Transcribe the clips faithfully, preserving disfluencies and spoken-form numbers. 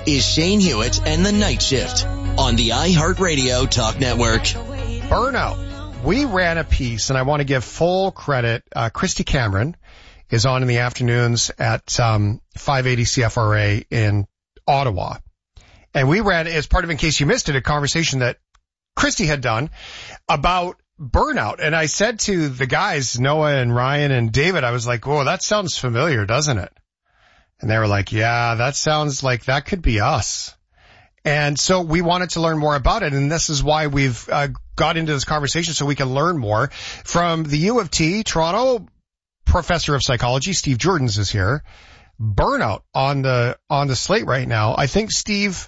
is Shane Hewitt and the Night Shift on the iHeartRadio Talk Network. Burnout. We ran a piece, and I want to give full credit. Uh, Christy Cameron is on in the afternoons at um, five eighty C F R A in Ottawa. And we ran, as part of, in case you missed it, a conversation that Christy had done about burnout. And I said to the guys, Noah and Ryan and David, I was like, whoa, that sounds familiar, doesn't it? And they were like, yeah, that sounds like that could be us. And so we wanted to learn more about it. And this is why we've uh, got into this conversation, so we can learn more. From the U of T, Toronto professor of psychology, Steve Jordans, is here. Burnout on the, on the slate right now. I think, Steve,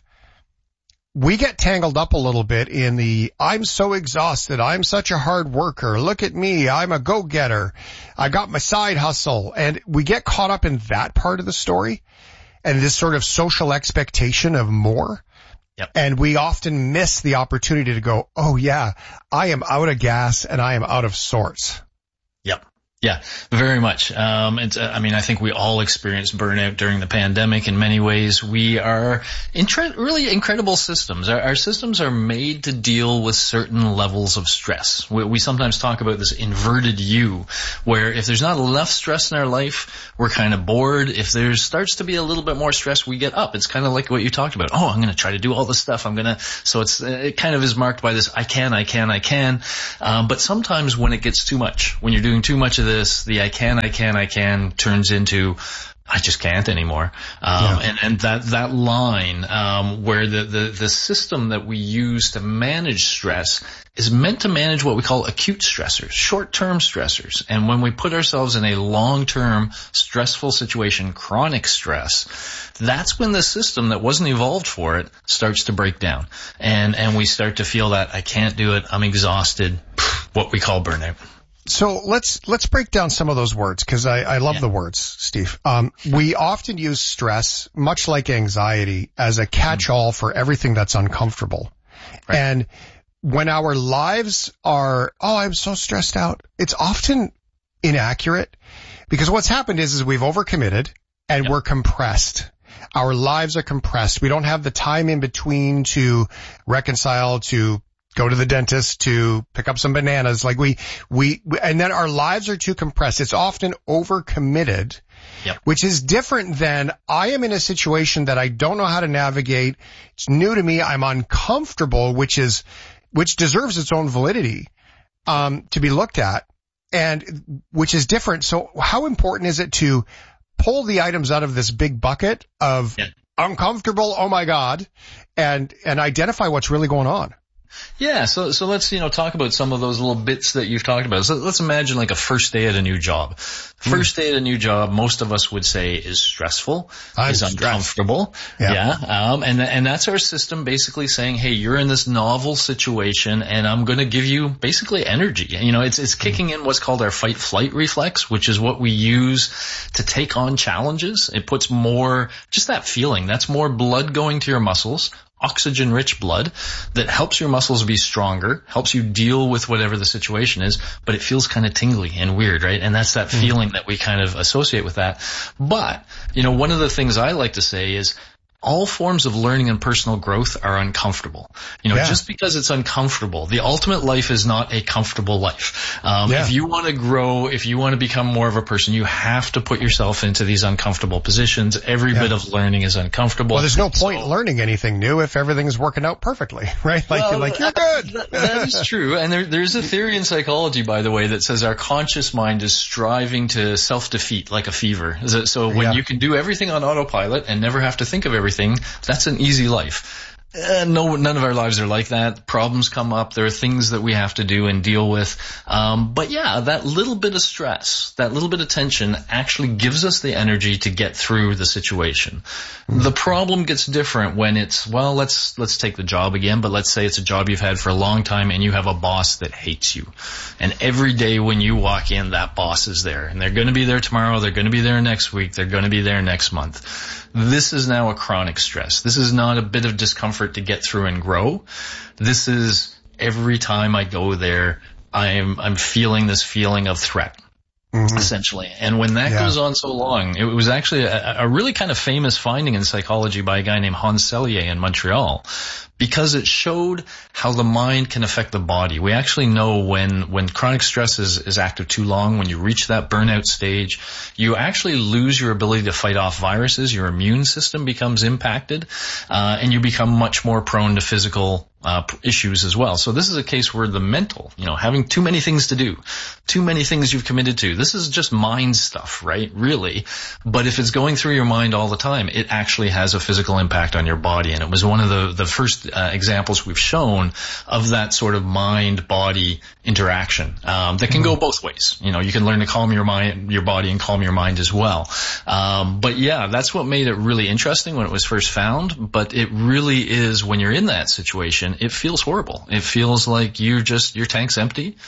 we get tangled up a little bit in the, I'm so exhausted, I'm such a hard worker, look at me, I'm a go-getter, I got my side hustle, and we get caught up in that part of the story and this sort of social expectation of more. Yep. And we often miss the opportunity to go, oh yeah, I am out of gas and I am out of sorts. Yep. Yeah, very much. Um, it's, uh, I mean, I think we all experienced burnout during the pandemic in many ways. We are intre- really incredible systems. Our, our systems are made to deal with certain levels of stress. We, we sometimes talk about this inverted U, where if there's not enough stress in our life, we're kind of bored. If there starts to be a little bit more stress, we get up. It's kind of like what you talked about. Oh, I'm going to try to do all this stuff. I'm going to, so it's, it kind of is marked by this, I can, I can, I can. Um, but sometimes when it gets too much, when you're doing too much of this, the I can, I can, I can turns into I just can't anymore. Um, yeah. and, and that, that line, um, where the, the, the system that we use to manage stress is meant to manage what we call acute stressors, short-term stressors. And when we put ourselves in a long-term stressful situation, chronic stress, that's when the system that wasn't evolved for it starts to break down. And, and we start to feel that I can't do it, I'm exhausted, what we call burnout. So let's, let's break down some of those words, because I, I love yeah. the words, Steve. Um, we often use stress, much like anxiety, as a catch-all for everything that's uncomfortable. Right. And when our lives are, oh, I'm so stressed out, it's often inaccurate, because what's happened is, is we've overcommitted and yep. we're compressed. Our lives are compressed. We don't have the time in between to reconcile, to go to the dentist, to pick up some bananas. Like we, we, and then our lives are too compressed. It's often overcommitted, yep. which is different than I am in a situation that I don't know how to navigate. It's new to me. I'm uncomfortable, which is, which deserves its own validity, um, to be looked at, and which is different. So how important is it to pull the items out of this big bucket of yep. uncomfortable, oh my God, and, and identify what's really going on? Yeah, so so let's, you know, talk about some of those little bits that you've talked about. So let's imagine like a first day at a new job. First mm. day at a new job, most of us would say is stressful, I'm is uncomfortable. Yeah. yeah. Um, and, and that's our system basically saying, hey, you're in this novel situation and I'm going to give you basically energy. You know, it's, it's kicking in what's called our fight flight reflex, which is what we use to take on challenges. It puts more, just that feeling, that's more blood going to your muscles, oxygen-rich blood that helps your muscles be stronger, helps you deal with whatever the situation is, but it feels kind of tingly and weird, right? And that's that mm-hmm. feeling that we kind of associate with that. But, you know, one of the things I like to say is all forms of learning and personal growth are uncomfortable. You know, yeah. just because it's uncomfortable, the ultimate life is not a comfortable life. Um, yeah. If you want to grow, if you want to become more of a person, you have to put yourself into these uncomfortable positions. Every yeah. bit of learning is uncomfortable. Well, there's no point so, in learning anything new if everything's working out perfectly, right? Like, well, you're like, you're good. that, that is true. And there, there's a theory in psychology, by the way, that says our conscious mind is striving to self-defeat like a fever. So when yeah. you can do everything on autopilot and never have to think of everything, that's an easy life. Uh, no, none of our lives are like that. Problems come up. There are things that we have to do and deal with. Um, but yeah, that little bit of stress, that little bit of tension actually gives us the energy to get through the situation. Mm-hmm. The problem gets different when it's, well, let's, let's take the job again, but let's say it's a job you've had for a long time and you have a boss that hates you. And every day when you walk in, that boss is there and they're going to be there tomorrow. They're going to be there next week. They're going to be there next month. This is now a chronic stress. This is not a bit of discomfort to get through and grow. This is every time I go there, I'm, I'm feeling this feeling of threat. mm-hmm. essentially. And when that yeah. goes on so long, it was actually a, a really kind of famous finding in psychology by a guy named Hans Selye in Montreal, because it showed how the mind can affect the body. We actually know when, when chronic stress is, is active too long, when you reach that burnout stage, you actually lose your ability to fight off viruses, your immune system becomes impacted, uh, and you become much more prone to physical Uh, issues as well. So this is a case where the mental, you know, having too many things to do, too many things you've committed to, this is just mind stuff, right? Really. But if it's going through your mind all the time, it actually has a physical impact on your body. And it was one of the, the first uh, examples we've shown of that sort of mind-body interaction um, that can go both ways. You know, you can learn to calm your mind, your body and calm your mind as well. Um, but yeah, that's what made it really interesting when it was first found. But it really is, when you're in that situation, it feels horrible. It feels like you're just, your tank's empty.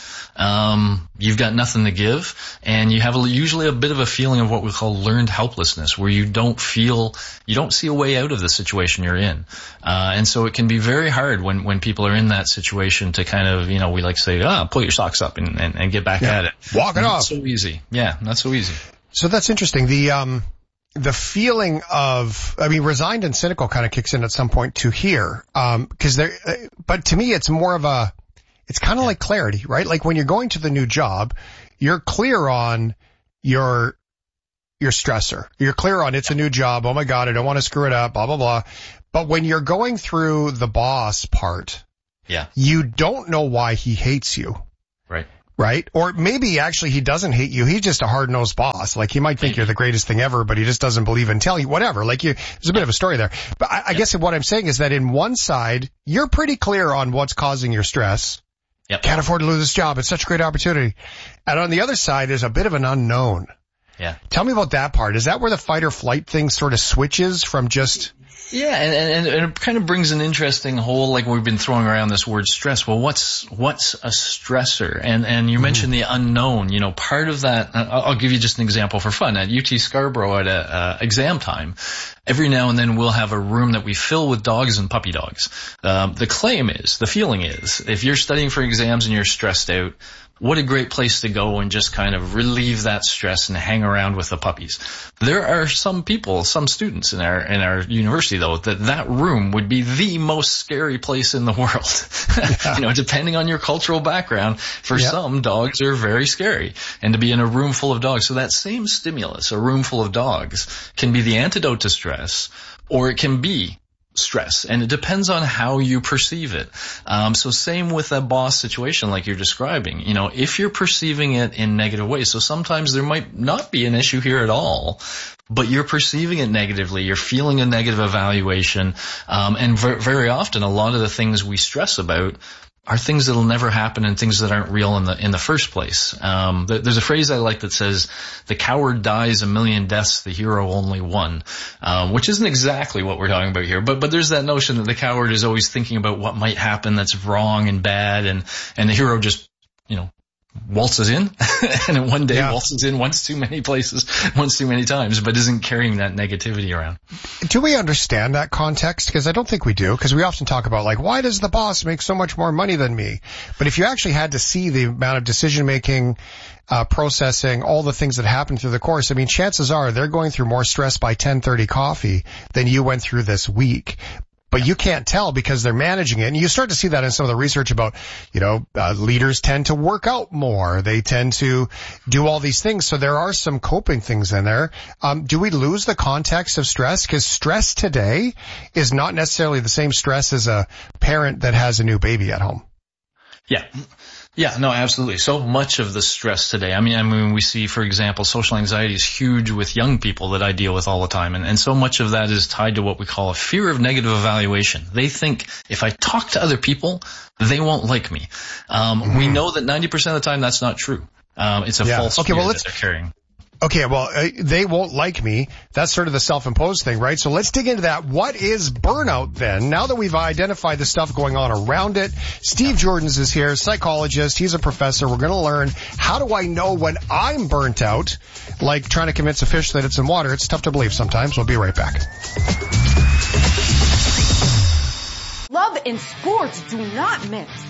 Um, you've got nothing to give, and you have a, usually a bit of a feeling of what we call learned helplessness, where you don't feel, you don't see a way out of the situation you're in. Uh, and so it can be very hard when, when people are in that situation to kind of, you know, we like to say, ah, pull your socks up and, and, and get back yeah. at it. Walk it not off. so easy. Yeah, not so easy. So that's interesting. The, um, The feeling of, I mean, resigned and cynical kind of kicks in at some point too here. Um, cause there, uh, but to me, it's more of a, it's kind of yeah. like clarity, right? Like when you're going to the new job, you're clear on your, your stressor. You're clear on it's a new job. Oh my God, I don't want to screw it up, blah, blah, blah. But when you're going through the boss part, yeah, you don't know why he hates you. Right. Right? Or maybe actually he doesn't hate you. He's just a hard-nosed boss. Like he might think you're the greatest thing ever, but he just doesn't believe in telling you, whatever. Like you, there's a bit of a story there. But I, I guess what I'm saying is that in one side, you're pretty clear on what's causing your stress. Yep. Can't afford to lose this job. It's such a great opportunity. And on the other side, there's a bit of an unknown. Yeah. Tell me about that part. Is that where the fight or flight thing sort of switches from just... Yeah, and, and, and it kind of brings an interesting whole, like we've been throwing around this word stress. Well, what's, what's a stressor? And, and you mentioned the unknown, you know, part of that, I'll give you just an example for fun. At U T Scarborough at a, uh, exam time, every now and then we'll have a room that we fill with dogs and puppy dogs. Um, the claim is, the feeling is, if you're studying for exams and you're stressed out, what a great place to go and just kind of relieve that stress and hang around with the puppies. There are some people, some students in our, in our university though, that that room would be the most scary place in the world. Yeah. You know, depending on your cultural background, for yep. some dogs are very scary. And to be in a room full of dogs. So that same stimulus, a room full of dogs, can be the antidote to stress, or it can be stress, and it depends on how you perceive it. Um, so same with that boss situation like you're describing. You know, if you're perceiving it in negative ways, so sometimes there might not be an issue here at all, but you're perceiving it negatively, you're feeling a negative evaluation, um, and ver- very often a lot of the things we stress about are things that'll never happen and things that aren't real in the in the first place. Um, there's a phrase I like that says, "The coward dies a million deaths, the hero only one," um, which isn't exactly what we're talking about here. But but there's that notion that the coward is always thinking about what might happen that's wrong and bad, and and the hero just, you know, waltzes in and in one day yeah. waltzes in once too many places, once too many times, but isn't carrying that negativity around. Do we understand that context? Because I don't think we do, because we often talk about like, why does the boss make so much more money than me? But if you actually had to see the amount of decision making, uh, processing, all the things that happen through the course, I mean, chances are they're going through more stress by ten thirty coffee than you went through this week. But you can't tell because they're managing it. And you start to see that in some of the research about, you know, uh, leaders tend to work out more. They tend to do all these things. So there are some coping things in there. Um, do we lose the context of stress? Because stress today is not necessarily the same stress as a parent that has a new baby at home. Yeah. Yeah, no, absolutely. So much of the stress today, I mean, I mean, we see, for example, social anxiety is huge with young people that I deal with all the time. And, and so much of that is tied to what we call a fear of negative evaluation. They think if I talk to other people, they won't like me. Um, mm-hmm. We know that ninety percent of the time that's not true. Um, it's a yeah. false okay, fear well, let's, that they're carrying. Okay, well, uh, they won't like me. That's sort of the self-imposed thing, right? So let's dig into that. What is burnout then? Now that we've identified the stuff going on around it, Steve Jordans is here, psychologist. He's a professor. We're going to learn, how do I know when I'm burnt out? Like trying to convince a fish that it's in water. It's tough to believe sometimes. We'll be right back. Love and sports do not mix.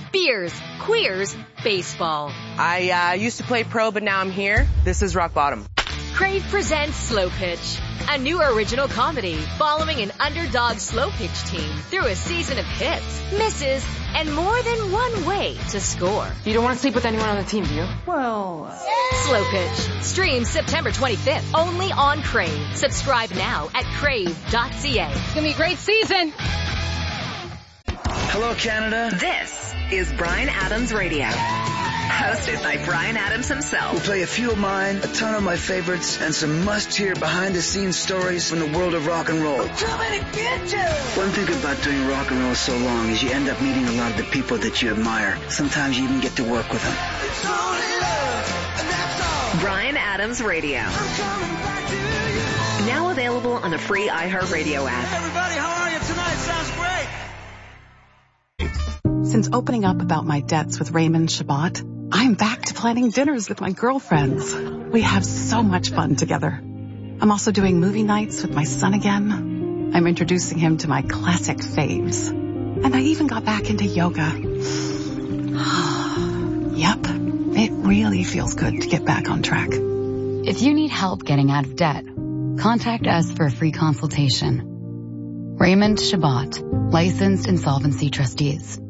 beers, queers, baseball. I uh, used to play pro, but now I'm here. This is rock bottom. Crave presents Slow Pitch, a new original comedy following an underdog slow pitch team through a season of hits, misses, and more than one way to score. You don't want to sleep with anyone on the team, do you? Well... Uh... Slow Pitch. Streams September twenty-fifth, only on Crave. Subscribe now at crave dot c a. It's going to be a great season. Hello, Canada. This is Bryan Adams Radio. Hosted by Bryan Adams himself. We'll play a few of mine, a ton of my favorites, and some must-hear behind-the-scenes stories from the world of rock and roll. One thing about doing rock and roll so long is you end up meeting a lot of the people that you admire. Sometimes you even get to work with them. Bryan Adams Radio. Now available on the free iHeartRadio app. Everybody, how are you tonight? Sounds great. Since opening up about my debts with Raymond Shabbat, I'm back to planning dinners with my girlfriends. We have so much fun together. I'm also doing movie nights with my son again. I'm introducing him to my classic faves. And I even got back into yoga. Yep, it really feels good to get back on track. If you need help getting out of debt, contact us for a free consultation. Raymond Shabbat, licensed insolvency trustees.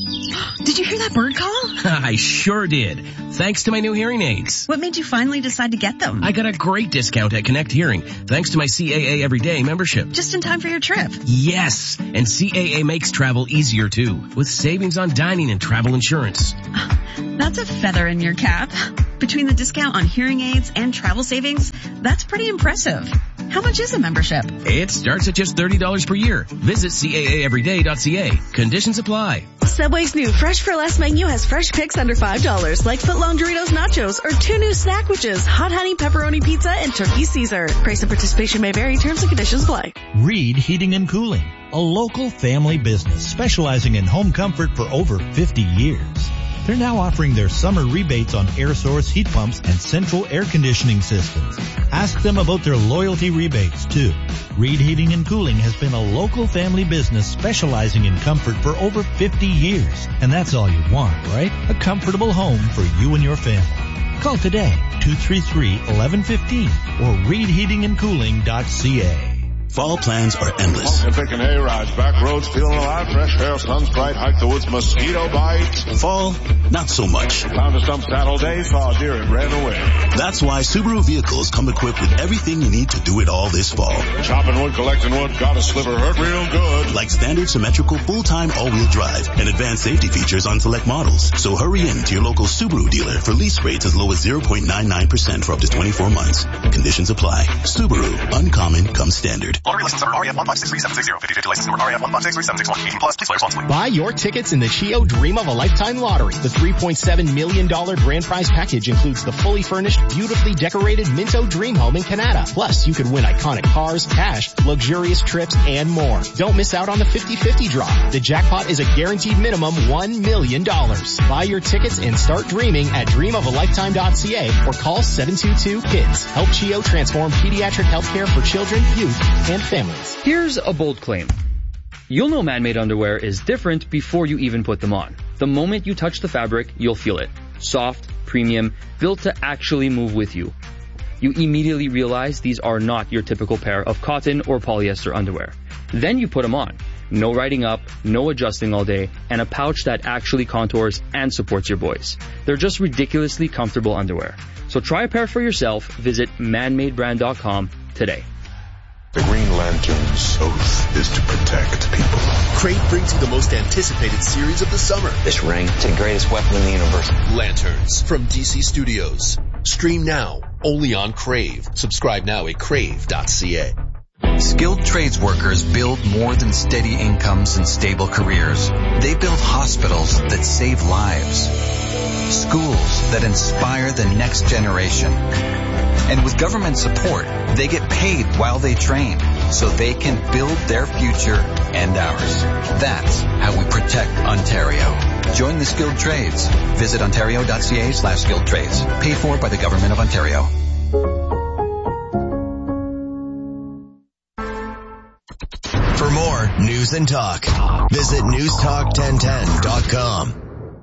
Did you hear that bird call? I sure did. Thanks to my new hearing aids. What made you finally decide to get them? I got a great discount at Connect Hearing, thanks to my C A A Everyday membership. Just in time for your trip. Yes, and C A A makes travel easier too, with savings on dining and travel insurance. That's a feather in your cap. Between the discount on hearing aids and travel savings, that's pretty impressive. How much is a membership? It starts at just thirty dollars per year. Visit C A A everyday dot c a. Conditions apply. Subway's new Fresh for Less menu has fresh picks under five dollars, like footlong Doritos Nachos or two new Snackwitches, hot honey pepperoni pizza and turkey Caesar. Price and participation may vary. Terms and conditions apply. Reed Heating and Cooling, a local family business specializing in home comfort for over fifty years. They're now offering their summer rebates on air source heat pumps and central air conditioning systems. Ask them about their loyalty rebates, too. Reed Heating and Cooling has been a local family business specializing in comfort for over fifty years. And that's all you want, right? A comfortable home for you and your family. Call today, two three three, one one one five or reed heating and cooling dot c a. Fall plans are endless. I'm picking hay rides, back roads, feeling alive, fresh air, sun's bright, hike the woods, mosquito bites. Fall, not so much. Found a stump Saturday, saw a deer and ran away. That's why Subaru vehicles come equipped with everything you need to do it all this fall. Chopping wood, collecting wood, got a sliver, hurt real good. Like standard symmetrical full-time all-wheel drive and advanced safety features on select models. So hurry in to your local Subaru dealer for lease rates as low as zero point nine nine percent for up to twenty-four months. Conditions apply. Subaru, uncommon comes standard. Lottery license number R E F one five six three seven six zero. fifty fifty license number R E F one five six three seven six one. eighteen plus. Please play responsibly. Buy your tickets in the C H I O Dream of a Lifetime Lottery. The three point seven million dollars grand prize package includes the fully furnished, beautifully decorated Minto Dream Home in Canada. Plus, you could win iconic cars, cash, luxurious trips, and more. Don't miss out on the fifty fifty draw. The jackpot is a guaranteed minimum one million dollars. Buy your tickets and start dreaming at dream of a lifetime dot c a or call seven two two KIDS. Help C H I O transform pediatric healthcare for children, youth, and families. Here's a bold claim. You'll know man-made underwear is different before you even put them on. The moment you touch the fabric, you'll feel it. Soft, premium, built to actually move with you. You immediately realize these are not your typical pair of cotton or polyester underwear. Then you put them on. No riding up, no adjusting all day, and a pouch that actually contours and supports your boys. They're just ridiculously comfortable underwear. So try a pair for yourself. Visit man made brand dot com today. The Green Lantern's oath is to protect people. Crave brings you the most anticipated series of the summer. This ring, it's the greatest weapon in the universe. Lanterns from D C Studios. Stream now, only on Crave. Subscribe now at crave dot c a. Skilled trades workers build more than steady incomes and stable careers. They build hospitals that save lives, schools that inspire the next generation. And with government support, they get paid while they train, so they can build their future and ours. That's how we protect Ontario. Join the skilled trades. Visit ontario dot c a slash skilled trades. Paid for by the Government of Ontario. For more news and talk, visit news talk ten ten dot com.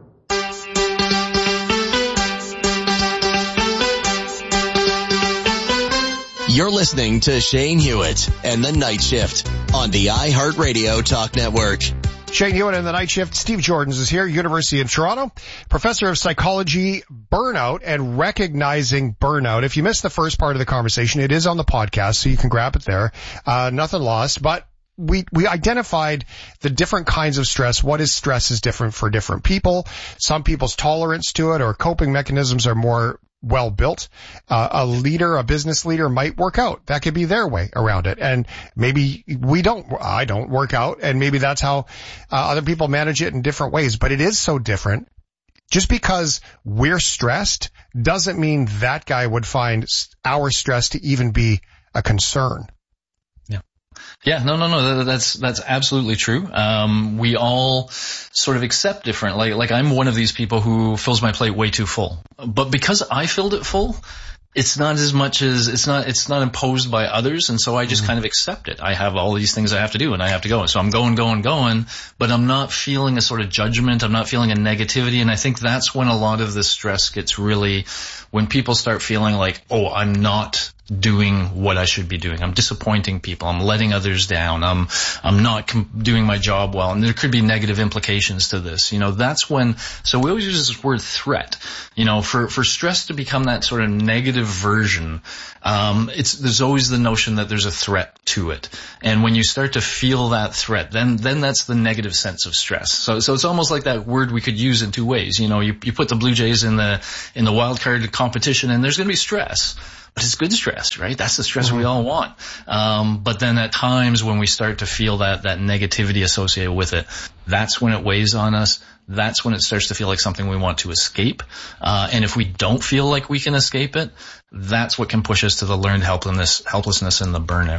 You're listening to Shane Hewitt and the Night Shift on the iHeartRadio Talk Network. Shane Hewitt and the Night Shift. Steve Jordans is here, University of Toronto, professor of psychology, burnout, and recognizing burnout. If you missed the first part of the conversation, it is on the podcast, so you can grab it there. Uh, nothing lost, but we, we identified the different kinds of stress. What is stress is different for different people. Some people's tolerance to it or coping mechanisms are more well built. Uh, a leader, a business leader might work out. That could be their way around it. And maybe we don't, I don't work out, and maybe that's how uh, other people manage it in different ways. But it is so different. Just because we're stressed doesn't mean that guy would find our stress to even be a concern. Yeah, no, no, no, that's, that's absolutely true. Um, we all sort of accept different, like, like I'm one of these people who fills my plate way too full. But because I filled it full, it's not as much as, it's not, it's not imposed by others. And so I just mm-hmm. kind of accept it. I have all these things I have to do and I have to go. So I'm going, going, going, but I'm not feeling a sort of judgment. I'm not feeling a negativity. And I think that's when a lot of this stress gets really, when people start feeling like, oh, I'm not doing what I should be doing. I'm disappointing people. I'm letting others down. I'm, I'm not com- doing my job well. And there could be negative implications to this. You know, that's when, so we always use this word threat. You know, for, for stress to become that sort of negative version, um, it's, there's always the notion that there's a threat to it. And when you start to feel that threat, then, then that's the negative sense of stress. So, so it's almost like that word we could use in two ways. You know, you, you put the Blue Jays in the, in the wild card competition and there's going to be stress. But it's good stress, right? That's the stress mm-hmm. we all want. Um, but then at times when we start to feel that, that negativity associated with it, that's when it weighs on us. That's when it starts to feel like something we want to escape. Uh, and if we don't feel like we can escape it, that's what can push us to the learned helplessness, helplessness and the burnout.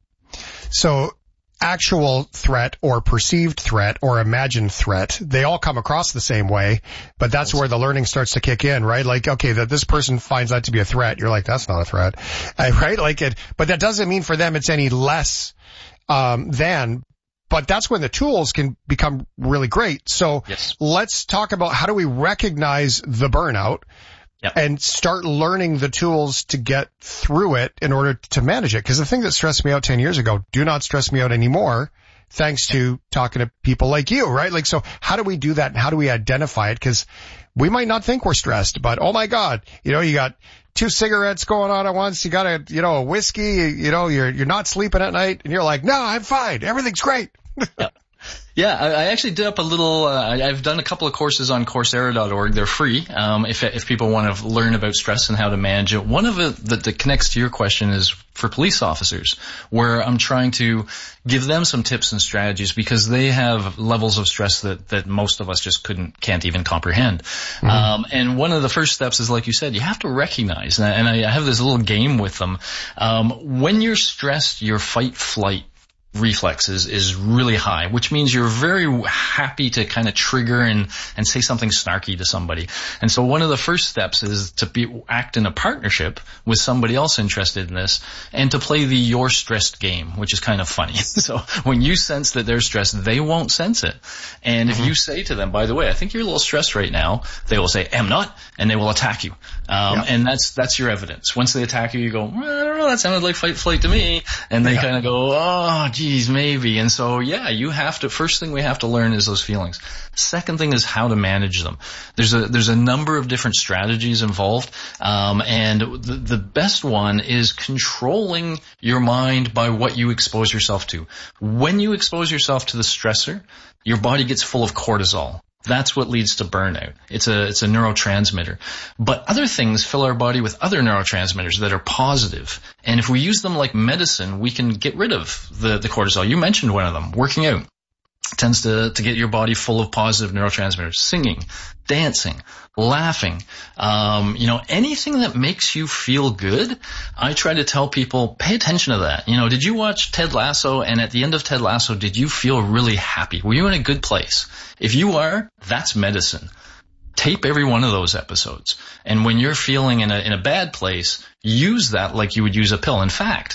So, actual threat or perceived threat or imagined threat, they all come across the same way, but that's where the learning starts to kick in, right? Like, okay, that this person finds that to be a threat. You're like, that's not a threat, uh, right? Like it, but that doesn't mean for them it's any less, um, than, but that's when the tools can become really great. So yes. Let's talk about how do we recognize the burnout? Yep. And start learning the tools to get through it in order to manage it. Because the thing that stressed me out ten years ago, do not stress me out anymore, thanks to talking to people like you, right? Like, so how do we do that and how do we identify it? Because we might not think we're stressed, but oh my God, you know, you got two cigarettes going on at once, you got a, you know, a whiskey, you know, you're, you're not sleeping at night and you're like, no, I'm fine. Everything's great. Yep. Yeah, I actually did up a little, uh, I've done a couple of courses on Coursera dot org. They're free, um, if, if people want to learn about stress and how to manage it. One of it that, that connects to your question is for police officers, where I'm trying to give them some tips and strategies because they have levels of stress that, that most of us just couldn't, can't even comprehend. Mm-hmm. Um, and one of the first steps is, like you said, you have to recognize, and I, I have this little game with them. Um, when you're stressed, your fight flight reflexes is really high, which means you're very happy to kind of trigger and, and say something snarky to somebody. And so one of the first steps is to be, act in a partnership with somebody else interested in this and to play the you're stressed game, which is kind of funny. So when you sense that they're stressed, they won't sense it. And mm-hmm. if you say to them, by the way, I think you're a little stressed right now, they will say, am not, and they will attack you. Um, yeah. And that's, that's your evidence. Once they attack you, you go, well, I don't know, that sounded like fight flight to me. And they yeah. kind of go, oh, gee, geez, maybe. And so, yeah, you have to, first thing we have to learn is those feelings. Second thing is how to manage them. There's a, there's a number of different strategies involved. Um, and the, the best one is controlling your mind by what you expose yourself to. When you expose yourself to the stressor, your body gets full of cortisol. That's what leads to burnout. It's a, it's a neurotransmitter. But other things fill our body with other neurotransmitters that are positive. And if we use them like medicine, we can get rid of the, the cortisol. You mentioned one of them, working out. Tends to, to get your body full of positive neurotransmitters. Singing, dancing, laughing, um, you know, anything that makes you feel good. I try to tell people, pay attention to that. You know, did you watch Ted Lasso? And at the end of Ted Lasso, did you feel really happy? Were you in a good place? If you are, that's medicine. Tape every one of those episodes. And when you're feeling in a, in a bad place, use that like you would use a pill. In fact,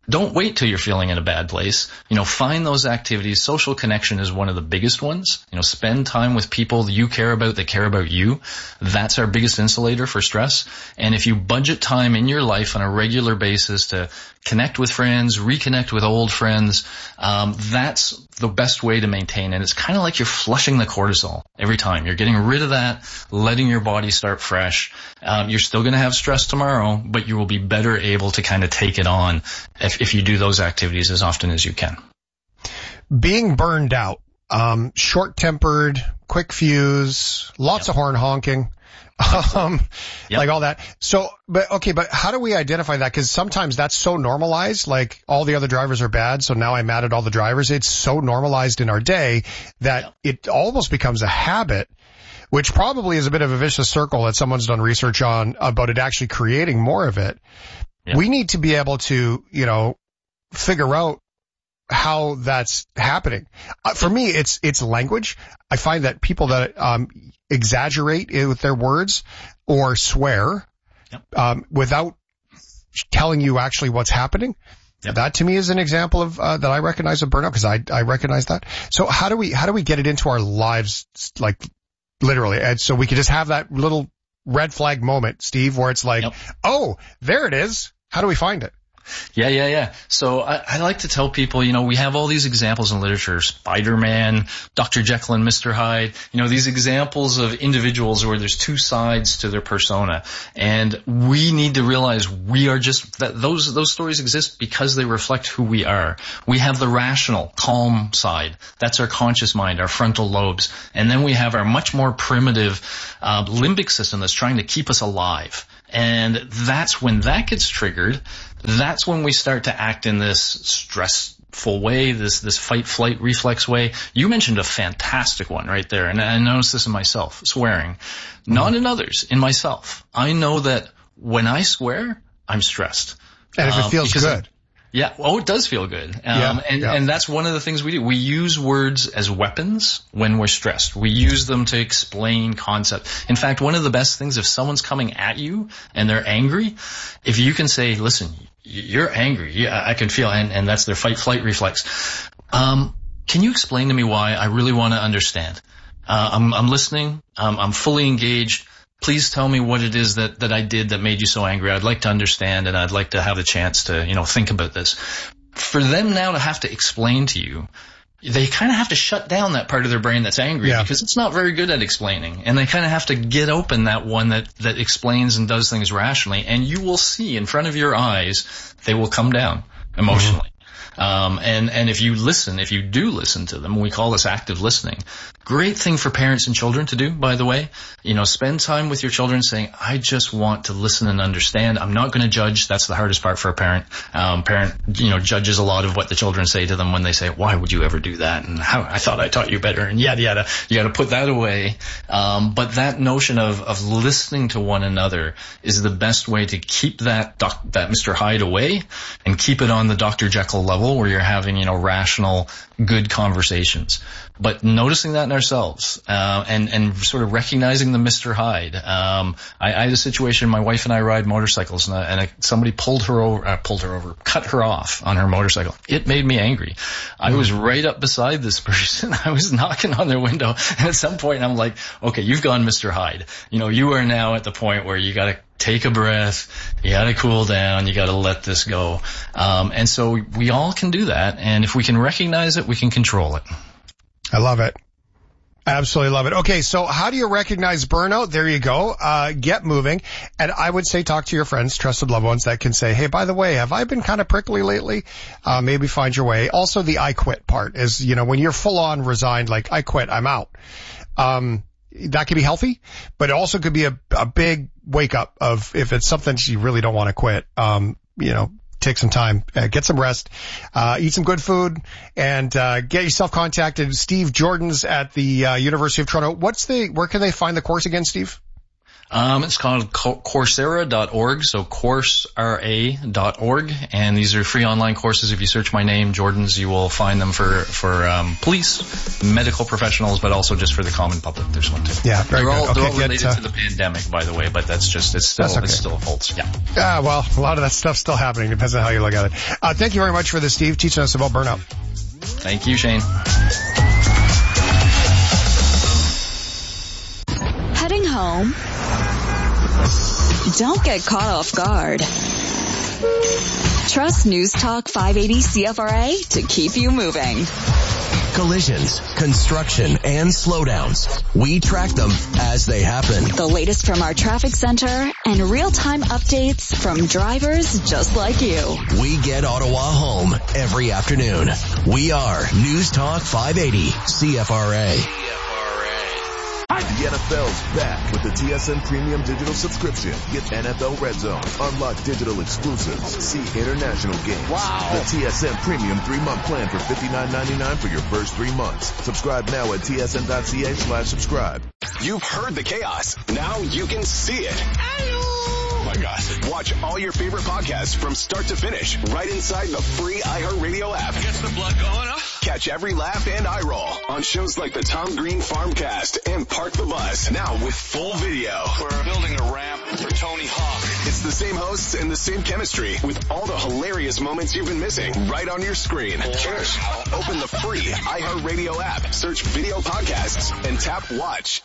Don't wait till you're feeling in a bad place. You know, find those activities. Social connection is one of the biggest ones. You know, spend time with people you care about that care about you. That's our biggest insulator for stress. And if you budget time in your life on a regular basis to connect with friends, reconnect with old friends, um, that's the best way to maintain it. It's kind of like you're flushing the cortisol every time. You're getting rid of that, letting your body start fresh. Um, you're still going to have stress tomorrow, but you will be better able to kind of take it on if, if you do those activities as often as you can. Being burned out, um, short-tempered, quick fuse, lots yep. of horn honking. Um, yep. like all that. So, but okay, but how do we identify that? Cause sometimes that's so normalized, like all the other drivers are bad. So now I'm mad at all the drivers. It's so normalized in our day that yep. it almost becomes a habit, which probably is a bit of a vicious circle that someone's done research on about it actually creating more of it. Yep. We need to be able to, you know, figure out how that's happening. Uh, for me, it's, it's language. I find that people that, um, exaggerate with their words or swear, yep. um, without telling you actually what's happening. Yep. That to me is an example of, uh, that I recognize of burnout because I, I recognize that. So how do we, how do we get it into our lives, like literally? And so we could just have that little red flag moment, Steve, where it's like, yep. oh, there it is. How do we find it? Yeah, yeah, yeah. So I, I like to tell people, you know, we have all these examples in literature, Spider-Man, Doctor Jekyll and Mister Hyde, you know, these examples of individuals where there's two sides to their persona. And we need to realize we are just, that those, those stories exist because they reflect who we are. We have the rational, calm side. That's our conscious mind, our frontal lobes. And then we have our much more primitive, uh, limbic system that's trying to keep us alive. And that's when that gets triggered. That's when we start to act in this stressful way, this, this fight flight reflex way. You mentioned a fantastic one right there. And I noticed this in myself, swearing, mm-hmm. not in others, in myself. I know that when I swear, I'm stressed. And if it feels um, good. Yeah. Oh, it does feel good. Um, yeah, and, yeah. and that's one of the things we do. We use words as weapons when we're stressed. We use them to explain concepts. In fact, one of the best things, if someone's coming at you and they're angry, if you can say, listen, you're angry. Yeah, I can feel, and, and that's their fight flight reflex. Um, can you explain to me why? I really want to understand. Uh, I'm, I'm listening. Um, I'm fully engaged. Please tell me what it is that, that I did that made you so angry. I'd like to understand, and I'd like to have a chance to, you know, think about this. For them now to have to explain to you, they kind of have to shut down that part of their brain that's angry yeah. because it's not very good at explaining. And they kind of have to get open that one that, that explains and does things rationally. And you will see in front of your eyes, they will come down emotionally. Mm-hmm. Um, and, and if you listen, if you do listen to them, we call this active listening. Great thing for parents and children to do, by the way. You know, spend time with your children saying, I just want to listen and understand. I'm not going to judge. That's the hardest part for a parent. Um, parent, you know, judges a lot of what the children say to them when they say, why would you ever do that? And how, I thought I taught you better, and yada, yada. You got to put that away. Um, but that notion of, of listening to one another is the best way to keep that doc, that Mister Hyde away and keep it on the Doctor Jekyll level, where you're having, you know, rational, good conversations. But noticing that in ourselves, uh, and, and sort of recognizing the Mister Hyde. Um, I, I had a situation, my wife and I ride motorcycles, and, I, and I, somebody pulled her over, uh, pulled her over, cut her off on her motorcycle. It made me angry. I was right up beside this person. I was knocking on their window, and at some point I'm like, okay, you've gone Mister Hyde. You know, you are now at the point where you gotta take a breath, you gotta cool down, you gotta let this go. Um, and so we all can do that, and if we can recognize it, we can control it. I love it. Absolutely love it. Okay, so how do you recognize burnout? There you go. Uh, get moving. And I would say talk to your friends, trusted loved ones that can say, hey, by the way, have I been kind of prickly lately? Uh, maybe find your way. Also, the I quit part is, you know, when you're full on resigned, like I quit, I'm out. Um, that can be healthy, but it also could be a, a big wake up of if it's something you really don't want to quit. Um, you know, take some time, uh, get some rest, uh, eat some good food, and uh, get yourself contacted. Steve Jordan's at the uh, University of Toronto. What's the, where can they find the course again, Steve? Um, it's called Coursera dot org, so Coursera dot org, and these are free online courses. If you search my name, Jordan's, you will find them for for um, police, medical professionals, but also just for the common public. There's one too. Yeah, very they're good. all, Okay, they're all get, related uh, to the pandemic, by the way, but that's just it's still okay. it still holds. Yeah. Yeah, well, a lot of that stuff's still happening. Depends on how you look at it. Uh, thank you very much for this, Steve, teaching us about burnout. Thank you, Shane. Heading home? Don't get caught off guard. Trust News Talk five eighty C F R A to keep you moving. Collisions, construction, and slowdowns. We track them as they happen. The latest from our traffic center and real-time updates from drivers just like you. We get Ottawa home every afternoon. We are News Talk five eighty C F R A. The N F L's back with the T S N Premium Digital Subscription. Get N F L Red Zone, unlock digital exclusives, see international games. Wow. The T S N Premium three-month plan for fifty-nine ninety-nine for your first three months. Subscribe now at T S N dot C A slash subscribe. You've heard the chaos. Now you can see it. Oh my God. Watch all your favorite podcasts from start to finish right inside the free iHeartRadio app. Gets the blood going up. Catch every laugh and eye roll on shows like the Tom Green Farmcast and Park the Bus, now with full video. We're building a ramp for Tony Hawk. It's the same hosts and the same chemistry with all the hilarious moments you've been missing right on your screen. Cheers. Open the free iHeartRadio app, search video podcasts, and tap watch.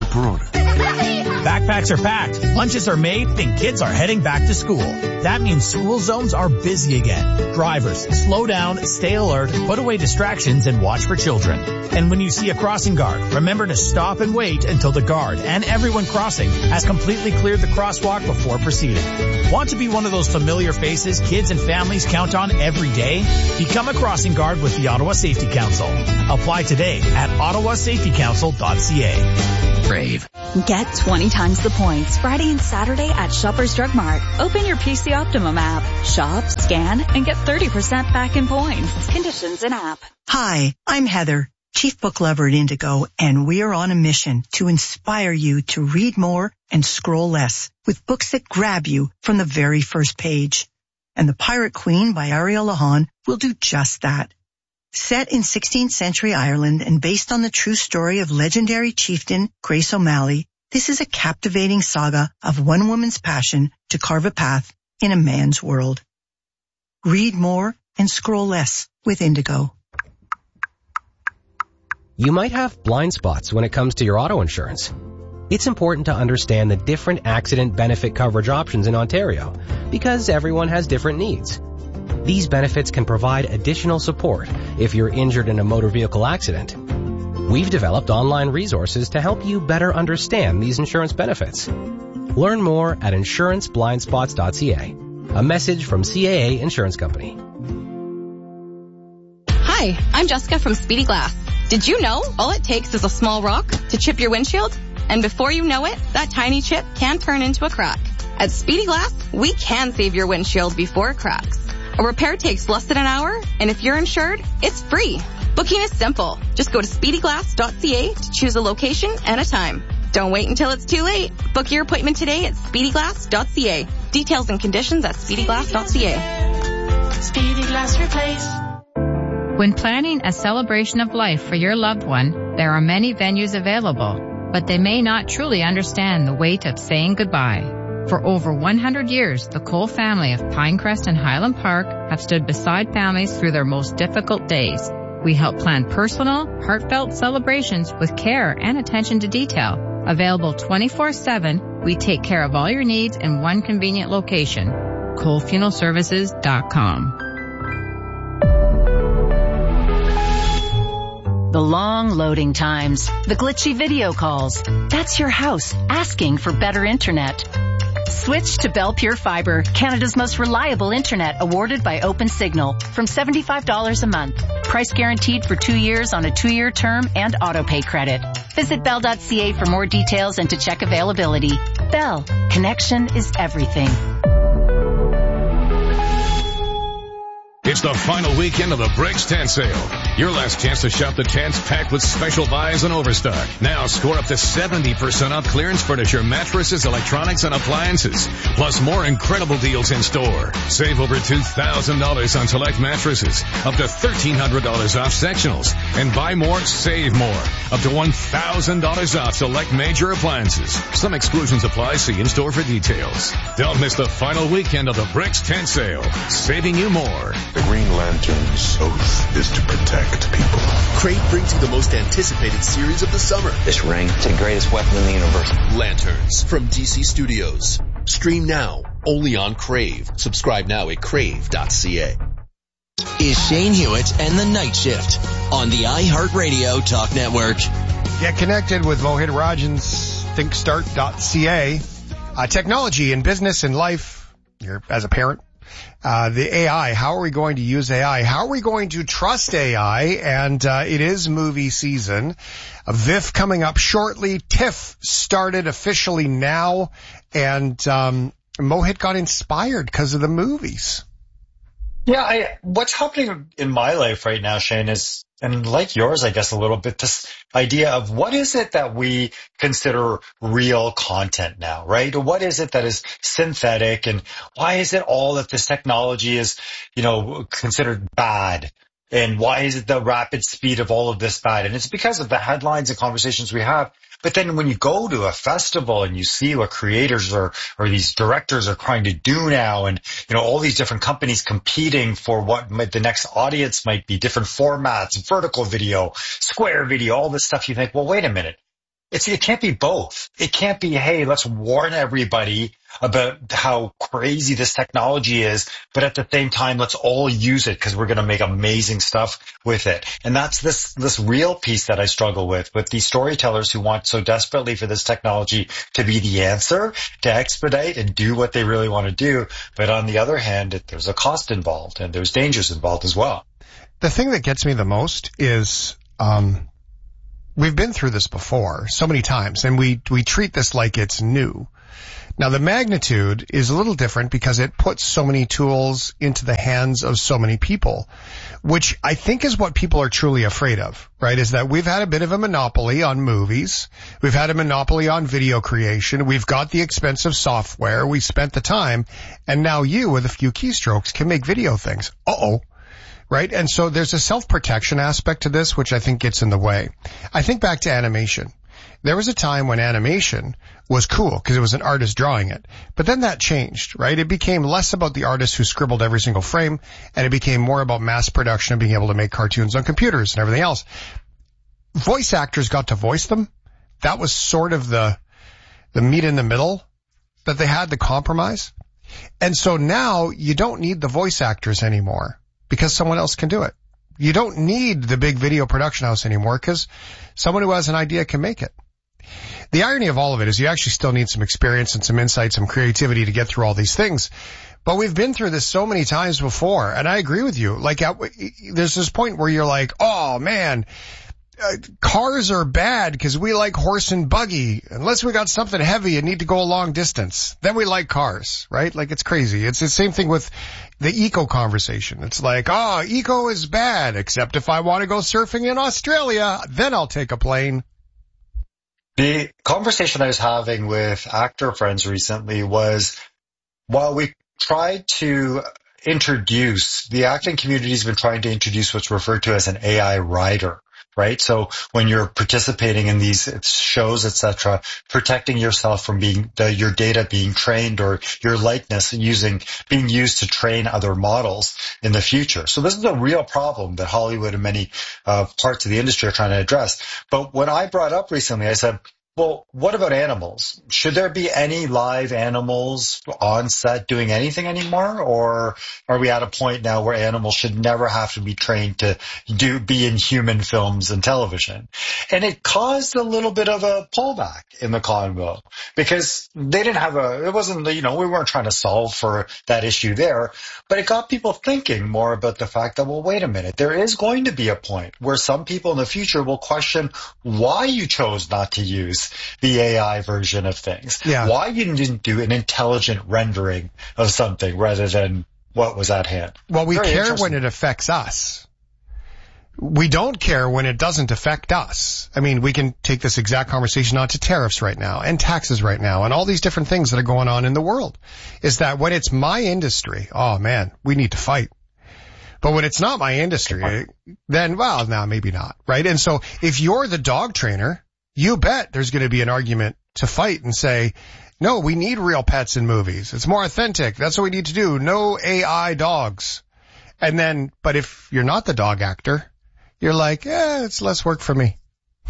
Backpacks are packed, lunches are made, and kids are heading back to school. That means school zones are busy again. Drivers, slow down, stay alert, put away distractions, and watch for children. And when you see a crossing guard, remember to stop and wait until the guard and everyone crossing has completely cleared the crosswalk before proceeding. Want to be one of those familiar faces kids and families count on every day? Become a crossing guard with the Ottawa Safety Council. Apply today at ottawa safety council dot c a. Brave. Get twenty times the points Friday and Saturday at Shoppers Drug Mart. Open your P C Optimum app. Shop, scan, and get thirty percent back in points. Conditions in app. Hi, I'm Heather, Chief Book Lover at Indigo, and we are on a mission to inspire you to read more and scroll less with books that grab you from the very first page. And The Pirate Queen by Ariel Lahan will do just that. Set in sixteenth century Ireland and based on the true story of legendary chieftain Grace O'Malley, this is a captivating saga of one woman's passion to carve a path in a man's world. Read more and scroll less with Indigo. You might have blind spots when it comes to your auto insurance. It's important to understand the different accident benefit coverage options in Ontario because everyone has different needs. These benefits can provide additional support if you're injured in a motor vehicle accident. We've developed online resources to help you better understand these insurance benefits. Learn more at insurance blind spots dot c a. A message from C A A Insurance Company. Hi, I'm Jessica from Speedy Glass. Did you know all it takes is a small rock to chip your windshield? And before you know it, that tiny chip can turn into a crack. At Speedy Glass, we can save your windshield before it cracks. A repair takes less than an hour, and if you're insured, it's free. Booking is simple. Just go to speedy glass dot c a to choose a location and a time. Don't wait until it's too late. Book your appointment today at speedy glass dot c a. Details and conditions at speedy glass dot c a. Speedy Glass Replace. When planning a celebration of life for your loved one, there are many venues available, but they may not truly understand the weight of saying goodbye. For over one hundred years, the Cole family of Pinecrest and Highland Park have stood beside families through their most difficult days. We help plan personal, heartfelt celebrations with care and attention to detail. Available twenty-four seven, we take care of all your needs in one convenient location. Cole Funeral Services dot com. The long loading times, the glitchy video calls. That's your house asking for better internet. Switch to Bell Pure Fiber, Canada's most reliable internet, awarded by OpenSignal, from seventy-five dollars a month. Price guaranteed for two years on a two-year term and auto-pay credit. Visit bell dot c a for more details and to check availability. Bell, connection is everything. It's the final weekend of the Bricks Tent Sale. Your last chance to shop the tents packed with special buys and overstock. Now score up to seventy percent off clearance furniture, mattresses, electronics, and appliances. Plus more incredible deals in store. Save over two thousand dollars on select mattresses. Up to thirteen hundred dollars off sectionals. And buy more, save more. Up to one thousand dollars off select major appliances. Some exclusions apply. See in-store for details. Don't miss the final weekend of the Bricks Tent Sale. Saving you more. The Green Lantern's oath is to protect people. Crave brings you the most anticipated series of the summer. This ring, it's the greatest weapon in the universe. Lanterns from D C Studios. Stream now, only on Crave. Subscribe now at crave dot c a. Is Shane Hewitt and the Night Shift on the iHeartRadio Talk Network. Get connected with Mohit Rajan's think start dot c a. Uh, technology in business and life, you're, as a parent. Uh, the A I, how are we going to use A I? How are we going to trust A I? And uh, it is movie season. A V I F coming up shortly. TIFF started officially now. And um, Mohit got inspired because of the movies. Yeah, I, what's happening in my life right now, Shane, is, and like yours, I guess, a little bit, this idea of what is it that we consider real content now, right? What is it that is synthetic, and why is it all that this technology is, you know, considered bad? And why is it the rapid speed of all of this bad? And it's because of the headlines and conversations we have. But then when you go to a festival and you see what creators or, or these directors are trying to do now, and, you know, all these different companies competing for what might, the next audience might be, different formats, vertical video, square video, all this stuff, you think, well, wait a minute. It's, it can't be both. It can't be, hey, let's warn everybody about how crazy this technology is, but at the same time, let's all use it because we're going to make amazing stuff with it. And that's this, this real piece that I struggle with, with these storytellers who want so desperately for this technology to be the answer, to expedite and do what they really want to do. But on the other hand, it, there's a cost involved and there's dangers involved as well. The thing that gets me the most is, um, we've been through this before so many times, and we, we treat this like it's new. Now, the magnitude is a little different because it puts so many tools into the hands of so many people, which I think is what people are truly afraid of, right? Is that we've had a bit of a monopoly on movies. We've had a monopoly on video creation. We've got the expensive software. We spent the time, and now you, with a few keystrokes, can make video things. Uh-oh. Right? And so there's a self-protection aspect to this, which I think gets in the way. I think back to animation. There was a time when animation was cool because it was an artist drawing it. But then that changed, right? It became less about the artist who scribbled every single frame, and it became more about mass production and being able to make cartoons on computers and everything else. Voice actors got to voice them. That was sort of the, the meat in the middle that they had, the compromise. And so now you don't need the voice actors anymore because someone else can do it. You don't need the big video production house anymore because someone who has an idea can make it. The irony of all of it is you actually still need some experience and some insight, some creativity to get through all these things. But we've been through this so many times before, and I agree with you. Like, there's this point where you're like, oh, man, uh, cars are bad because we like horse and buggy. Unless we got something heavy and need to go a long distance, then we like cars, right? Like, it's crazy. It's the same thing with the eco conversation. It's like, oh, eco is bad, except if I want to go surfing in Australia, then I'll take a plane. The conversation I was having with actor friends recently was, while we tried to introduce, the acting community has been trying to introduce what's referred to as an A I rider, right? So when you're participating in these shows, et cetera, protecting yourself from being the, your data being trained or your likeness using being used to train other models in the future. So this is a real problem that Hollywood and many uh, parts of the industry are trying to address. But when I brought up recently, I said, well, what about animals? Should there be any live animals on set doing anything anymore? Or are we at a point now where animals should never have to be trained to do be in human films and television? And it caused a little bit of a pullback in the convo because they didn't have a, it wasn't, you know, we weren't trying to solve for that issue there, but it got people thinking more about the fact that, well, wait a minute, there is going to be a point where some people in the future will question why you chose not to use the A I version of things. Yeah. Why you didn't do an intelligent rendering of something rather than what was at hand. Well, we Very care when it affects us. We don't care when it doesn't affect us. I mean, we can take this exact conversation on to tariffs right now and taxes right now and all these different things that are going on in the world. Is that when it's my industry, oh man, we need to fight. But when it's not my industry, then, well, no, maybe not, right? And so if you're the dog trainer, you bet there's going to be an argument to fight and say, no, we need real pets in movies. It's more authentic. That's what we need to do. No A I dogs. And then, but if you're not the dog actor, you're like, eh, it's less work for me.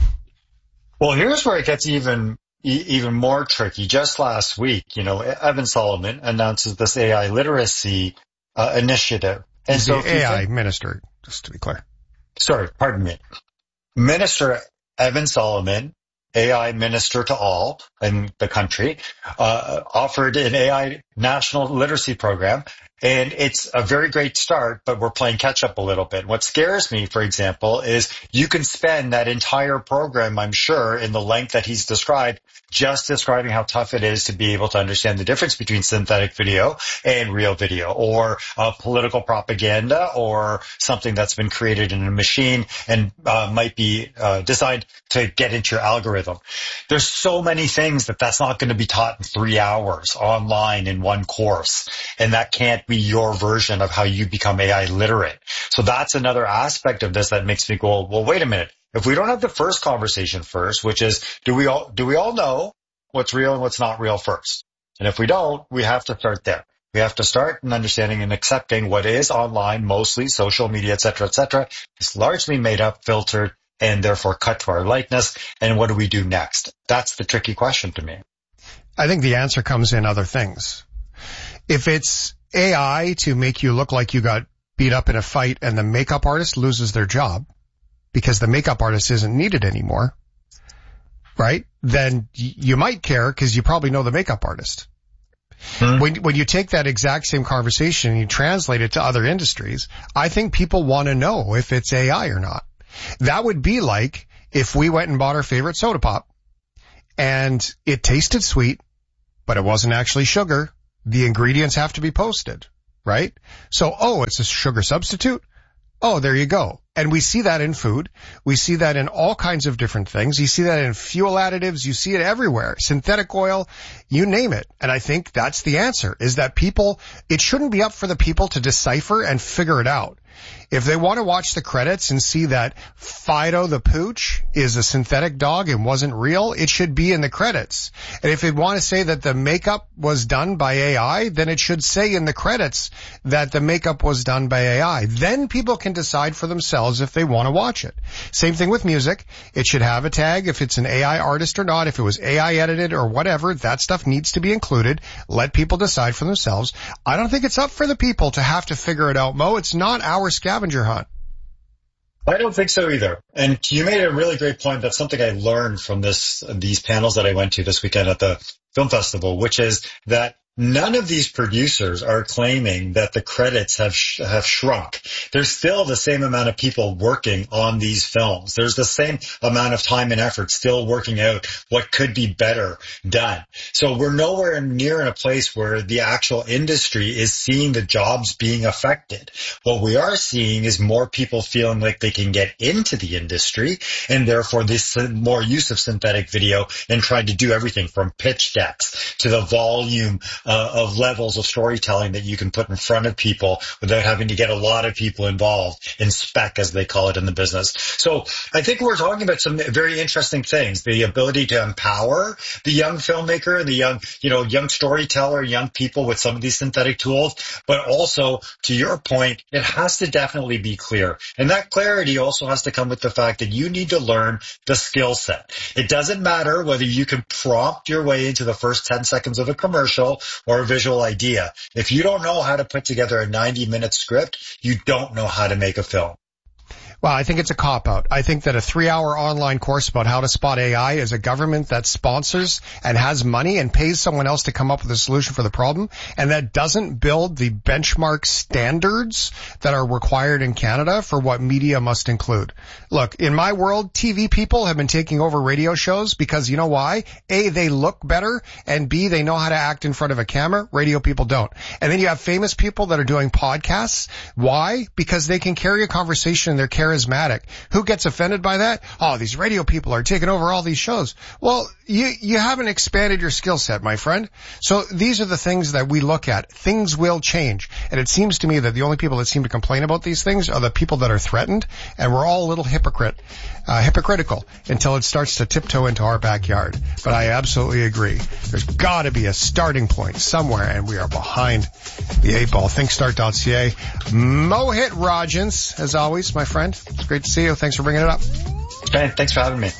Well, here's where it gets even even more tricky. Just last week, you know, Evan Solomon announces this A I literacy uh, initiative. And He's so the A I think, minister, just to be clear. Sorry, pardon me. Minister Evan Solomon, A I minister to all in the country, uh, offered an A I national literacy program. And it's a very great start, but we're playing catch up a little bit. What scares me, for example, is you can spend that entire program, I'm sure, in the length that he's described, just describing how tough it is to be able to understand the difference between synthetic video and real video, or uh, political propaganda, or something that's been created in a machine and uh, might be uh, designed to get into your algorithm. There's so many things that that's not going to be taught in three hours online in one course, and that can't be your version of how you become A I literate. So that's another aspect of this that makes me go, well, wait a minute. If we don't have the first conversation first, which is, do we all, do we all know what's real and what's not real first? And if we don't, we have to start there. We have to start in understanding and accepting what is online, mostly social media, et cetera, et cetera. It's largely made up, filtered, and therefore cut to our likeness. And what do we do next? That's the tricky question to me. I think the answer comes in other things. If it's A I to make you look like you got beat up in a fight and the makeup artist loses their job because the makeup artist isn't needed anymore, right? Then you might care because you probably know the makeup artist. Hmm. When, when you take that exact same conversation and you translate it to other industries, I think people want to know if it's A I or not. That would be like if we went and bought our favorite soda pop and it tasted sweet, but it wasn't actually sugar. The ingredients have to be posted, right? So, oh, it's a sugar substitute. Oh, there you go. And we see that in food. We see that in all kinds of different things. You see that in fuel additives. You see it everywhere. Synthetic oil, you name it. And I think that's the answer, is that people, it shouldn't be up for the people to decipher and figure it out. If they want to watch the credits and see that Fido the Pooch is a synthetic dog and wasn't real, it should be in the credits. And if they want to say that the makeup was done by A I, then it should say in the credits that the makeup was done by A I. Then people can decide for themselves if they want to watch it. Same thing with music. It should have a tag if it's an A I artist or not. If it was A I edited or whatever, that stuff needs to be included. Let people decide for themselves. I don't think it's up for the people to have to figure it out, Mo. It's not our scavenger hunt. I don't think so either. And you made a really great point. That's something I learned from this, these panels that I went to this weekend at the film festival, which is that none of these producers are claiming that the credits have sh- have shrunk. There's still the same amount of people working on these films. There's the same amount of time and effort still working out what could be better done. So we're nowhere near in a place where the actual industry is seeing the jobs being affected. What we are seeing is more people feeling like they can get into the industry, and therefore this more use of synthetic video and trying to do everything from pitch decks to the volume Uh, of levels of storytelling that you can put in front of people without having to get a lot of people involved in spec, as they call it in the business. So I think we're talking about some very interesting things. The ability to empower the young filmmaker, the young, you know, young storyteller, young people with some of these synthetic tools. But also, to your point, it has to definitely be clear. And that clarity also has to come with the fact that you need to learn the skill set. It doesn't matter whether you can prompt your way into the first ten seconds of a commercial or a visual idea. If you don't know how to put together a ninety minute script, you don't know how to make a film. Well, I think it's a cop-out. I think that a three-hour online course about how to spot A I is a government that sponsors and has money and pays someone else to come up with a solution for the problem, and that doesn't build the benchmark standards that are required in Canada for what media must include. Look, in my world, T V people have been taking over radio shows because you know why? A, they look better, and B, they know how to act in front of a camera. Radio people don't. And then you have famous people that are doing podcasts. Why? Because they can carry a conversation and they're charismatic. Who gets offended by that? Oh, these radio people are taking over all these shows. Well, you, you haven't expanded your skill set, my friend. So these are the things that we look at. Things will change. And it seems to me that the only people that seem to complain about these things are the people that are threatened. And we're all a little hypocrite, uh, hypocritical until it starts to tiptoe into our backyard. But I absolutely agree. There's got to be a starting point somewhere, and we are behind the eight ball. think start dot c a. Mohit Rajans, as always, my friend. It's great to see you. Thanks for bringing it up. Okay, thanks for having me.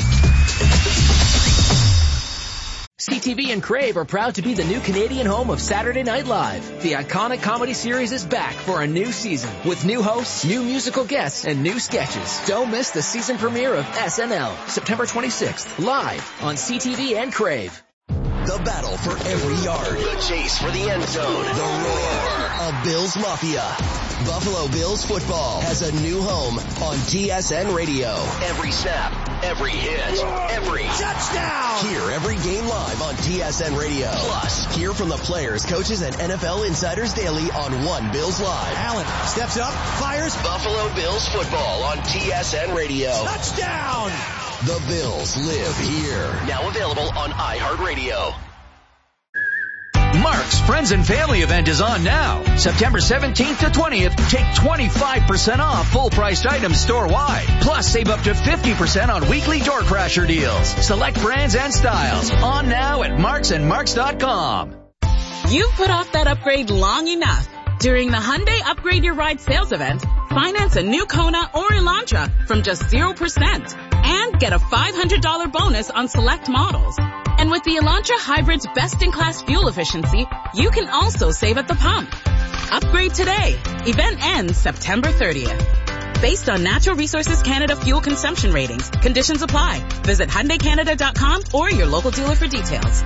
C T V and Crave are proud to be the new Canadian home of Saturday Night Live. The iconic comedy series is back for a new season with new hosts, new musical guests, and new sketches. Don't miss the season premiere of S N L, September twenty-sixth, live on C T V and Crave. The battle for every yard. The chase for the end zone. The roar of Bills Mafia. Buffalo Bills football has a new home on T S N Radio. Every snap, every hit, every touchdown. Hear every game live on T S N Radio. Plus, hear from the players, coaches, and N F L insiders daily on One Bills Live. Allen steps up, fires. Buffalo Bills football on T S N Radio. Touchdown. The Bills live here. Now available on iHeartRadio. Mark's Friends and Family event is on now. September seventeenth to twentieth, take twenty-five percent off full-priced items store-wide. Plus, save up to fifty percent on weekly door crasher deals. Select brands and styles. On now at marks and marks dot com. You've put off that upgrade long enough. During the Hyundai Upgrade Your Ride sales event, finance a new Kona or Elantra from just zero percent and get a five hundred dollars bonus on select models. And with the Elantra Hybrid's best-in-class fuel efficiency, you can also save at the pump. Upgrade today. Event ends September thirtieth. Based on Natural Resources Canada fuel consumption ratings, conditions apply. Visit Hyundai Canada dot com or your local dealer for details.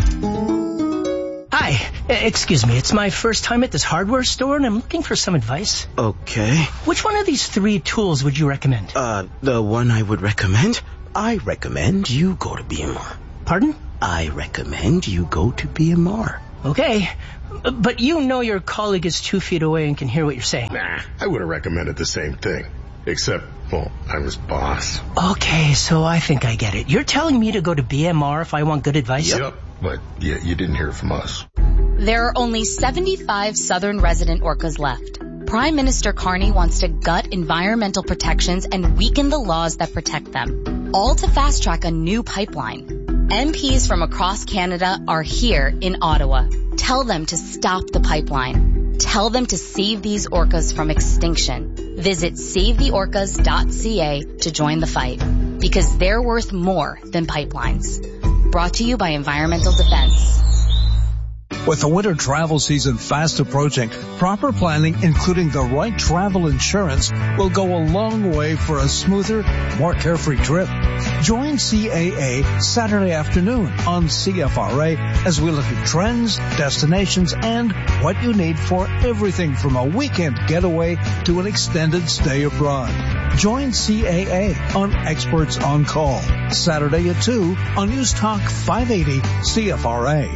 Hi, excuse me, it's my first time at this hardware store and I'm looking for some advice. Okay. Which one of these three tools would you recommend? Uh, the one I would recommend? I recommend you go to B M R. Pardon? I recommend you go to B M R. Okay, but you know your colleague is two feet away and can hear what you're saying. Nah, I would have recommended the same thing. Except, well, I'm his boss. Okay, so I think I get it. You're telling me to go to B M R if I want good advice? Yep, but yeah, you didn't hear from us. There are only seventy-five southern resident orcas left. Prime Minister Carney wants to gut environmental protections and weaken the laws that protect them, all to fast-track a new pipeline. M Ps from across Canada are here in Ottawa. Tell them to stop the pipeline. Tell them to save these orcas from extinction. Visit save the orcas dot c a to join the fight, because they're worth more than pipelines. Brought to you by Environmental Defense. With the winter travel season fast approaching, proper planning, including the right travel insurance, will go a long way for a smoother, more carefree trip. Join C A A Saturday afternoon on C F R A as we look at trends, destinations, and what you need for everything from a weekend getaway to an extended stay abroad. Join C A A on Experts on Call, Saturday at two on News Talk five eighty C F R A.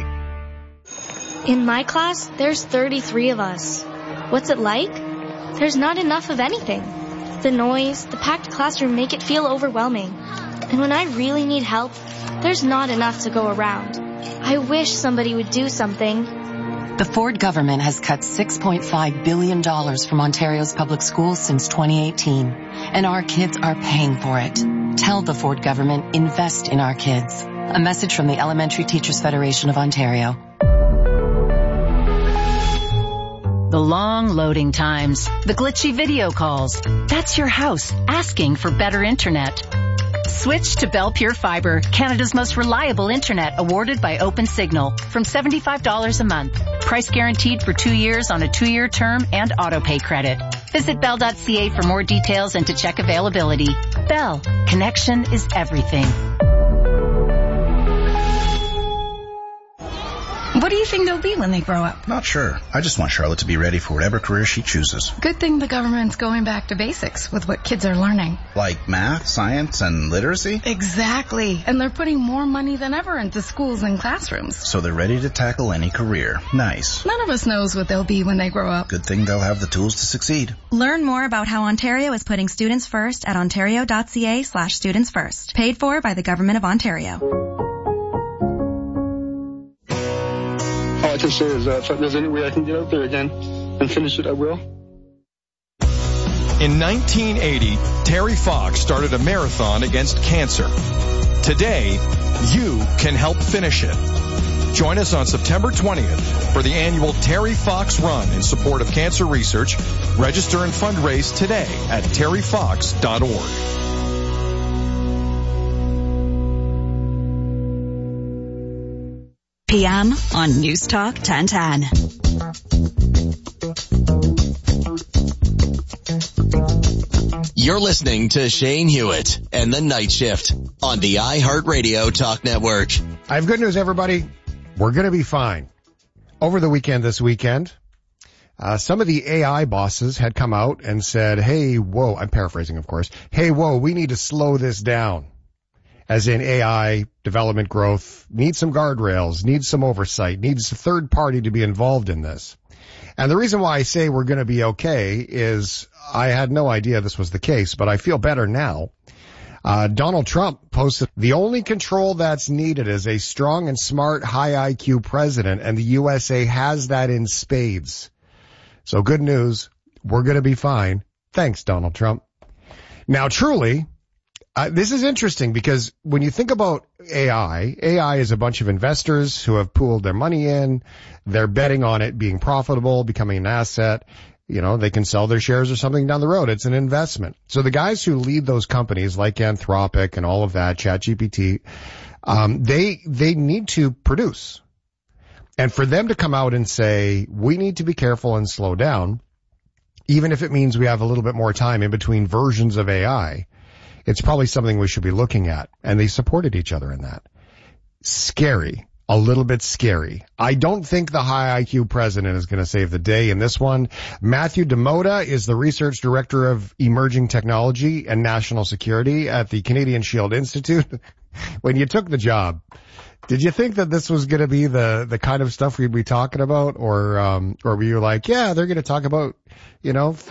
In my class, there's thirty-three of us. What's it like? There's not enough of anything. The noise, the packed classroom make it feel overwhelming. And when I really need help, there's not enough to go around. I wish somebody would do something. The Ford government has cut six point five billion dollars from Ontario's public schools since twenty eighteen. And our kids are paying for it. Tell the Ford government, invest in our kids. A message from the Elementary Teachers Federation of Ontario. The long loading times, the glitchy video calls. That's your house asking for better internet. Switch to Bell Pure Fiber, Canada's most reliable internet, awarded by OpenSignal, from seventy-five dollars a month. Price guaranteed for two years on a two-year term and auto pay credit. Visit bell dot c a for more details and to check availability. Bell. Connection is everything. What do you think they'll be when they grow up? Not sure. I just want Charlotte to be ready for whatever career she chooses. Good thing the government's going back to basics with what kids are learning. Like math, science, and literacy? Exactly. And they're putting more money than ever into schools and classrooms. So they're ready to tackle any career. Nice. None of us knows what they'll be when they grow up. Good thing they'll have the tools to succeed. Learn more about how Ontario is putting students first at ontario dot c a slash students first. Paid for by the Government of Ontario. All I can say is that if there's any way I can get out there again and finish it, I will. In nineteen eighty, Terry Fox started a marathon against cancer. Today, you can help finish it. Join us on September twentieth for the annual Terry Fox Run in support of cancer research. Register and fundraise today at terry fox dot org. P M on News Talk ten ten. You're listening to Shane Hewitt and the Night Shift on the iHeartRadio Talk Network. I have good news, everybody. We're going to be fine. Over the weekend, this weekend, uh, some of the A I bosses had come out and said, hey, whoa, I'm paraphrasing, of course. Hey, whoa, we need to slow this down. As in A I development growth needs some guardrails, needs some oversight, needs a third party to be involved in this. And the reason why I say we're going to be okay is I had no idea this was the case, but I feel better now. Uh, Donald Trump posted, the only control that's needed is a strong and smart, high I Q president, and the U S A has that in spades. So good news, we're going to be fine. Thanks, Donald Trump. Now, truly, Uh, this is interesting because when you think about A I, A I is a bunch of investors who have pooled their money in. They're betting on it being profitable, becoming an asset. You know, they can sell their shares or something down the road. It's an investment. So the guys who lead those companies like Anthropic and all of that, ChatGPT, um, they, they need to produce. And for them to come out and say, we need to be careful and slow down, even if it means we have a little bit more time in between versions of A I, it's probably something we should be looking at. And they supported each other in that. Scary. A little bit scary. I don't think the high I Q president is going to save the day in this one. Matthew DeMota is the research director of emerging technology and national security at the Canadian Shield Institute. When you took the job, did you think that this was going to be the, the kind of stuff we'd be talking about? Or, um, or were you like, yeah, they're going to talk about, you know,